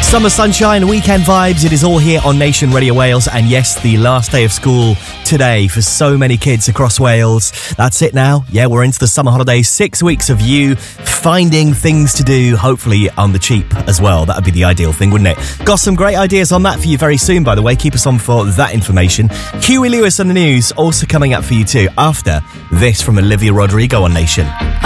Summer sunshine, weekend vibes, it is all here on Nation Radio Wales. And yes, the last day of school today for so many kids across Wales. That's it now. Yeah, we're into the summer holidays. 6 weeks of you finding things to do, hopefully on the cheap as well. That would be the ideal thing, wouldn't it? Got some great ideas on that for you very soon, by the way. Keep us on for that information. Huey Lewis on the news also coming up for you too after this from Olivia Rodrigo on Nation.